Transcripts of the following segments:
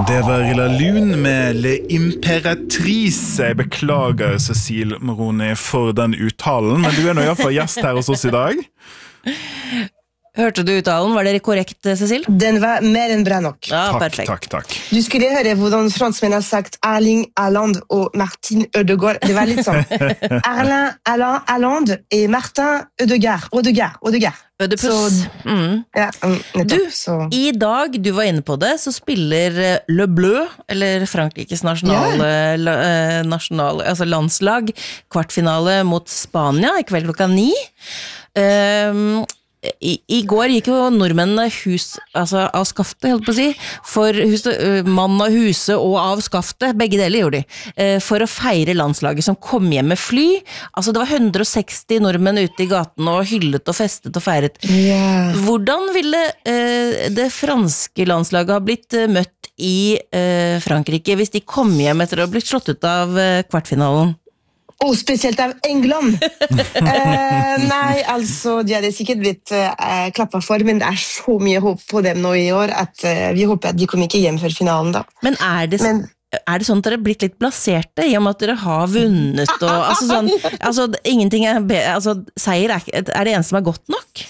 Det var La Lune med Le Imperatrice. Jeg beklager, Cecile Moroni, for den uttalen, men du nå I hvert fall gjest her hos oss I dag. Hørte du uttalen? Var det korrekt, Cecil? Den var mer enn bra nok. Ja, Takk, perfekt. takk. Du skulle høre hvordan franskmenn har sagt Erling Haaland og Martin Ødegaard. Det var litt sånn. Erling Haaland og Martin Ødegaard. Ødepus. Ja, nettopp, så. I dag, du var inne på det, så spiller Le Bleu, eller Frankrikes altså landslag, kvartfinale mot Spania, I kveld klokka 9. I går gikk jo nordmennene av skaftet, helt på å si, for mann av huset og av skaftet, begge deler gjorde de, for å feire landslaget som kom hjem med fly. Altså det var 160 nordmenn ute I gaten og hyllet og festet og feiret. Yeah. Hvordan ville det franske landslaget ha blitt møtt I Frankrike hvis de kom hjem etter å ha blitt slått ut av kvartfinalen? Og spesielt av England. Nei, altså, de hadde sikkert blitt klappet for, men det så mye håp på dem nå I år, at vi håper at de kommer ikke hjem før finalen da. Men er det sånn at dere blitt litt blaserte I og med at dere har vunnet? Og, ingenting seier er det eneste som godt nok?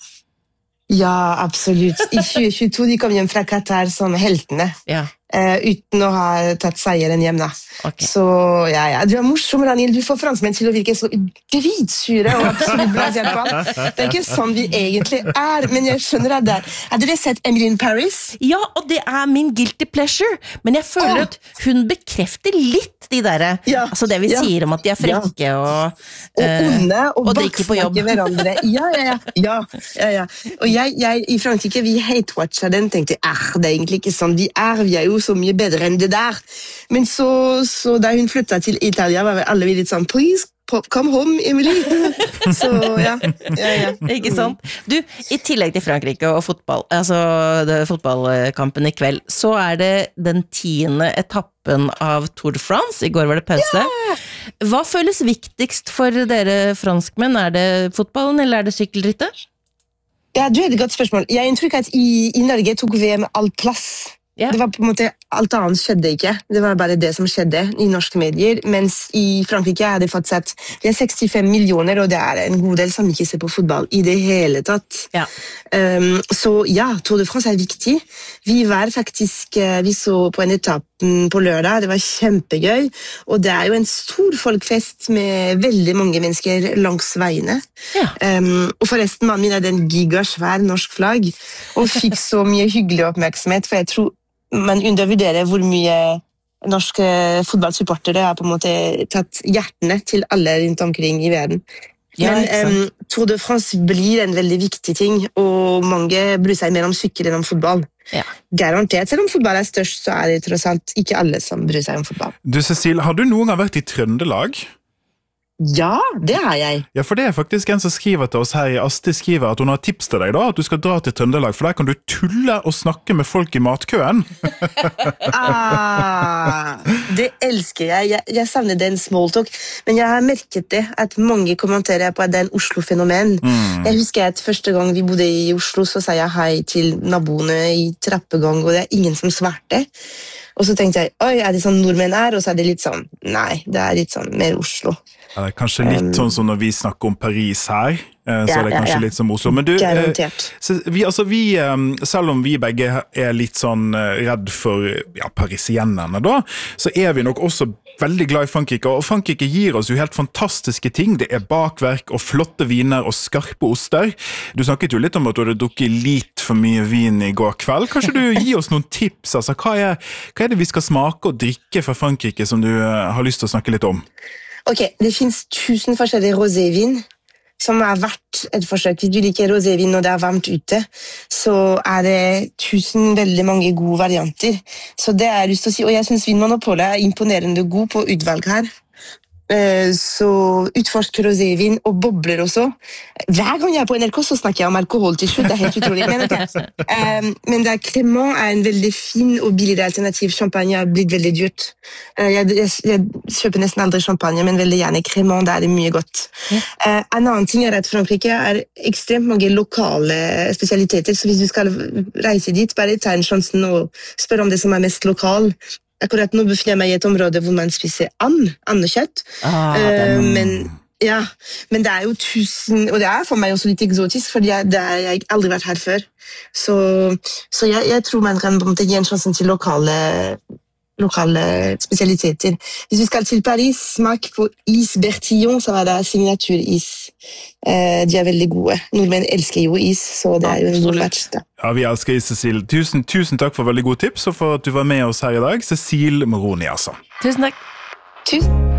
Ja, absolutt. I 2022 de kom hjem fra Qatar som heltene. Ja. Uten å ha tatt seieren hjem da. Okay. Så ja, du morsom, Ranil. Du får franskmenn til å virke så dritsure og absolutt blasert på alt. Det ikke sånn vi egentlig men jeg skjønner at det Hadde dere sett Emily in Paris? Ja, og det min guilty pleasure, men jeg føler at hun bekrefter litt de der, altså det vi sier om at de frekke og onde og drikker på jobb. Hverandre. Ja. Og jeg I Frankrike, vi hate-watcha den, tenkte det egentlig ikke sånn vi vi jo så mye bedre enn det der. Men så da hun flyttet til Italia, var alle vi litt sånn, please, come home, Emily. Så ja. Ikke sant? Du, I tillegg til Frankrike og fotball, altså fotballkampen I kveld, så det den 10. etappen av Tour de France. I går var det pause. Hva føles viktigst for dere franskmenn? Det fotballen, eller det sykkelrittet? Ja, du et godt spørsmål. Jeg har inntrykk at I Norge tok VM all plass. Det var på en måte, alt annet skjedde ikke. Det var bare det som skjedde I norske medier, mens I Frankrike hadde fått sett, det 65 millioner, og det en god del som ikke ser på fotball I det hele tatt. Ja. Så ja, Tour de France viktig. Vi var faktisk, vi så på en etappen på lørdag, det var kjempegøy, og det jo en stor folkfest med veldig mange mennesker langs veiene. Ja. Og forresten, mannen min den gigasvær norsk flagg, og fikk så mye hyggelig oppmerksomhet, for jeg tror man undervurderer hvor mye norske fotballsupportere har på en måte tatt hjertene til alle rundt omkring I verden. Men Tour de France blir en veldig viktig ting, og mange bryr seg mer om sykkel enn om fotball. Ja. Garantert, selv om fotball størst, så det tross alt ikke alle som bryr seg om fotball. Du, Cecile, har du noen gang vært I Trøndelag? Ja, det har jeg. Ja, for det faktisk en som skriver til oss her Asti skriver at hun har tips til deg da, at du skal dra til Trøndelag, for der kan du tulle og snakke med folk I matkøen. Det elsker jeg. Jeg savner den small talk, men jeg har merket det, at mange kommenterer på at det en Oslo-fenomen. Jeg husker at første gang vi bodde I Oslo, så sa jeg hei til naboene I trappegang, og det ingen som svarte. Og så tenkte jeg, oi, det sånn nordmenn og så det litt sånn, nei, det litt sånn mer Oslo. Ja, det kanskje litt sånn som når vi snakker om Paris her, så det kanskje litt som Oslo. Men du, selv om vi begge litt sånn redd for parisiennerne da, så vi nok også veldig glad I Frankrike, og Frankrike gir oss jo helt fantastiske ting. Det bakverk og flotte viner og skarpe oster. Du snakket jo litt om at du hadde drukket litt for mye vin I går kveld. Kanskje du gir oss noen tips? Altså, hva det vi skal smake og drikke fra Frankrike som du har lyst til å snakke litt om? Ok, det finnes 1000 forskjellige rosévin som har vært et forsøk. Hvis du liker rosévin når det varmt ute, så det 1000 veldig mange gode varianter. Så det jeg lyst til å si, og jeg synes Vinmonopolet imponerende god på utvalg her. Så utforsk rosévin og bobler også. Hver gang jeg på NRK så snakker jeg om alkohol til slutt, det helt utrolig. Men, okay. Men det Cremant en veldig fin og billig alternativ. Champagne har blitt veldig dyrt. Jeg kjøper nesten aldri champagne, men veldig gjerne Cremant, det det mye godt. En annen ting at Frankrike ekstremt mange lokale spesialiteter, så hvis du skal reise dit, bare ta en sjansen og spørre om det som mest lokal. Akkurat nå befinner jeg meg i et område hvor man spiser andekjøtt. Men det jo 1000, og det for meg også litt eksotisk, fordi jeg aldri vært her før. Så jeg tror man kan på en måte gi en sjansen til lokale spesialiteter. Hvis vi skal til Paris, smak på is Bertillon, så det signaturis. De veldig gode. Nordmenn elsker jo is, så det jo en god match da. Ja, vi elsker is, Cecil. Tusen takk for veldig gode tips, og for at du var med oss her i dag. Cecil Moroni, altså. Tusen takk. Tusen.